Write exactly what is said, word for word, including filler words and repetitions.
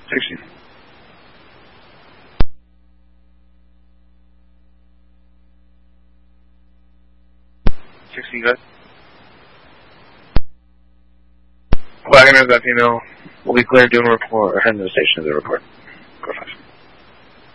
sixteen. sixteen, good. Wagoners, Latino, will be clear doing report, or heading to the station to the report.